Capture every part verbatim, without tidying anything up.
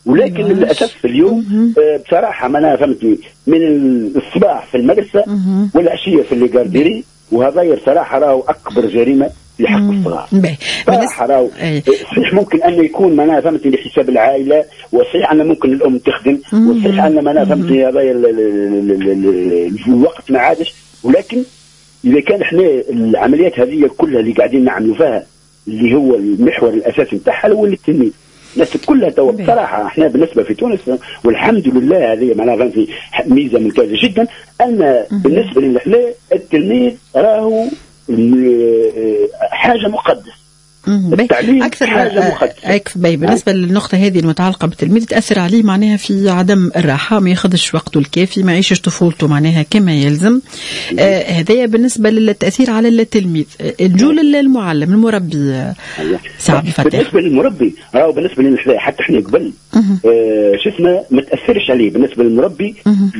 ولكن أيوة. للاسف اليوم آه بصراحه ما انا فهمتني من الصباح في المدرسه والعشيه في الليغارديري، وهذا صراحه راهو اكبر جريمه في حق الصغار. صراحه راهو صحيح ممكن ان يكون ما انا فهمتني لحساب العائله، وصحيح ان ممكن الام تخدم، وصحيح ان ما انا فهمتني هذا الوقت ما عادش، ولكن اذا كان احنا العمليات هذه كلها اللي قاعدين نعملوا فيها اللي هو المحور الاساسي نتاعها هو التلميذ، الناس كلها تو بصراحه احنا بالنسبه في تونس والحمد لله هذه معناها في ميزه ممتازه جدا، ان بالنسبه لنا احنا التلميذ راهو حاجه مقدسه. التعليم أكثر حاجة أكثر بالنسبة للنقطة هذه المتعلقة بالتلميذ تأثر عليه معناها في عدم الراحة، ما ياخذش وقته الكافي، ما يعيشش طفولته معناها كما يلزم. آه هذا بالنسبة للتأثير على التلميذ. الجول المعلم المربي سعد الفتاح بالنسبة للمربي أو بالنسبة لنا حتى إحنا قبل آه شو اسمه ما تأثرش عليه. بالنسبة للمربي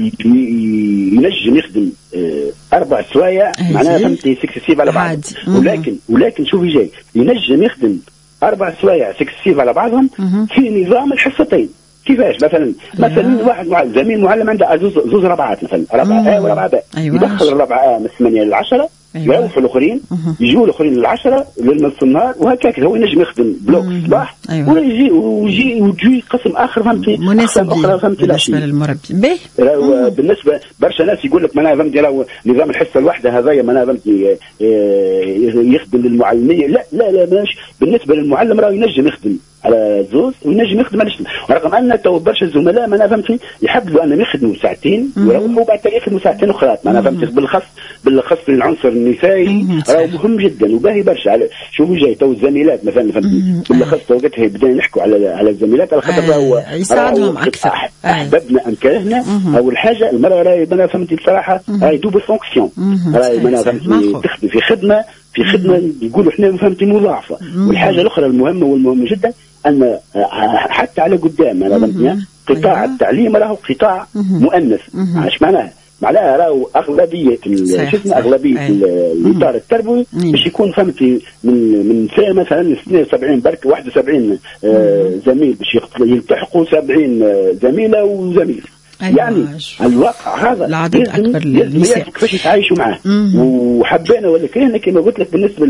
ينجم يخدم آه أربع سوايع معناها فهمتي سكسيسيف على بعض، ولكن ولكن شوفي جاي ينجم يخدم أربع سوايع سكسيسيف على بعضهم في نظام الحصتين. كيفاش مثلا مثلا واحد مع زميل معلم عنده زوز زوز ربعات مثلا ربعة A وربعة B، أيوة. يدخل الربعة A من الثمانية للعشرة، أيوة. يروحوا الاخرين يجوا الاخرين للعشرة للنص النهار، وهكاك هو ينجم يخدم بلوك الصباح أيوة. ويجي ويجي ويجي قسم اخر فهمتي مناسب اخرى فهمتي بالنسبه للمربي. بالنسبه برشا ناس يقول لك ما فهمتي راهو نظام الحصه الواحده هذايا ما فهمتي يخدم للمعلميه، لا لا لا ماشي. بالنسبه للمعلم راهو ينجم يخدم على زوز وينجم يخدم على شنو، رغم ان تو برشا الزملاء ما فهمتي يحبوا انهم يخدموا ساعتين ويروحوا بعد يخدموا ساعتين اخرى ما فهمتي بالخص بالخص العنصر النسائي راهو مهم جدا وباهي برشا. على شوفوا جاي تو الزميلات مثلا فهمتي بالخص تو وقتها بدنا نحكوا على على الزميلات على خاطر راهو يساعدهم اكثر احببنا ام كرهنا. اول حاجه المراه راهي ما فهمتي بصراحه راهي دوبل فونكسيون، راهي ما فهمتي تخدم في خدمه في خدمه يقولوا احنا فهمتي مضاعفه. والحاجه الاخرى المهمه والمهمه جدا ان حتى على قدام انا فهمتني قطاع التعليم راهو قطاع مؤنث. عاش معناها معناها راهو اغلبيه شو اسمه اغلبيه الاطار التربوي باش يكون فهمتي من من سنه مثلا اثنين وسبعين برك واحد وسبعين آه زميل باش يلتحقوا سبعين آه زميله وزميل. أيوة. يعني الواقع هذا العدد اكبر للنساء كيفاش يتعايشوا معاه. وحبينا ولا كرهنا كما قلت لك بالنسبه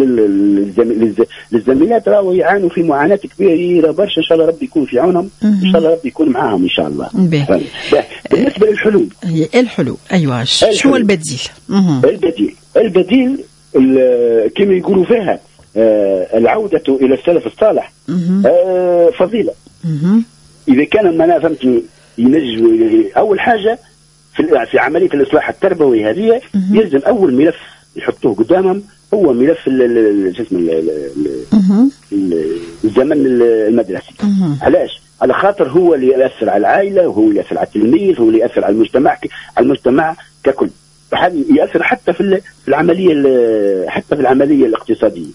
للزميلات راهو يعانوا في معاناه كبيره برشا، ان شاء الله ربي يكون في عونهم، ان شاء الله ربي يكون معاهم ان شاء الله. بالنسبه للحلول الحلول ايوه شو البديل؟ البديل البديل كما يقولوا فيها آه العوده الى السلف الصالح آه فضيله. اذا كان ما فهمتني ينجم اول حاجه في في عمليه الاصلاح التربوي هذه يلزم اول ملف يحطوه قدامهم هو ملف شو اسمه الزمن المدرسي. علاش؟ على خاطر هو اللي ياثر على العائله وهو اللي ياثر على التلميذ وهو اللي ياثر على المجتمع على المجتمع ككل، ياثر حتى في العمليه حتى في العمليه الاقتصاديه.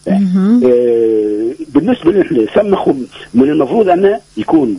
بالنسبه لنا سمخوا من المفروض أن يكون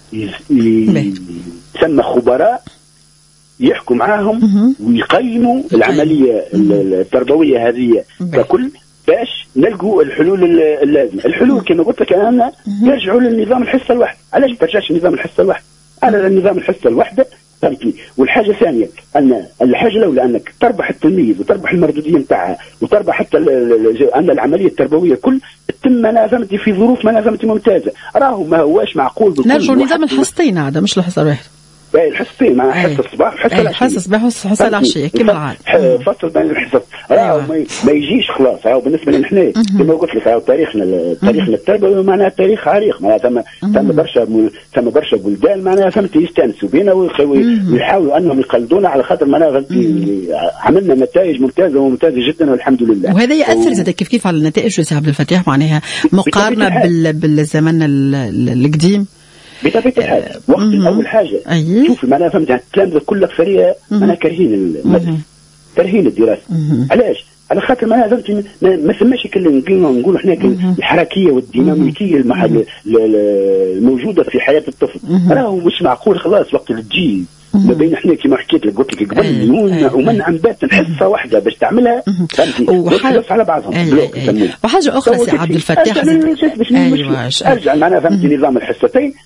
يسمى خبراء يحكوا معاهم ويقيموا العمليه التربويه هذه ككل باش نلقوا الحلول اللازمه. الحلول كما قلت لك انا ترجعوا للنظام الحصه الواحده. علاش ما ترجعش نظام الحصه الواحده؟ على النظام الحصه الواحده فهمتني. والحاجه الثانيه ان الحاجه الاولى انك تربح التلميذ وتربح المردوديه نتاعها وتربح حتى ان العمليه التربويه كل تتم انا فهمتي في ظروف ما فهمتي ممتازه. راهو ما هواش معقول نرجعوا نظام الحصتين عاده مش الحصه الواحده. اي الحصتين مع حصه الصباح وحصه العشيه. حصه الصباح وحصه العشيه كما العاده. فصل بين الحصص راهو ما يجيش خلاص. راهو بالنسبه لنا احنا كما قلت لك راهو تاريخنا تاريخنا التربوي معناها تاريخ عريق، معناها ثم ثم برشا ثم برشا بلدان معناها فهمت يستانسوا بينا ويحاولوا انهم يقلدونا على خاطر معناها عملنا نتائج ممتازه وممتازه جدا والحمد لله. وهذا ياثر زاد كيف كيف على النتائج يا عبد الفتاح معناها مقارنه بالزمن القديم بطبيعه الحال. وقت اول حاجه أيه. شوف معناها فهمت التلامذه كل اكثريه معناها كارهين المدرسه كارهين الدراسه. علاش؟ على خاطر معناها فهمت ما ثماش نقولوا احنا الحركيه والديناميكيه الموجوده في حياه الطفل. راهو مش معقول خلاص وقت اللي تجي ما بين احنا كما حكيت لك قلت لك قبل ومنع من بات حصه واحده باش تعملها فهمتي وحاجه على بعضهم. وحاجه اخرى سي عبد الفتاح ارجع معناها فهمتي نظام الحصتين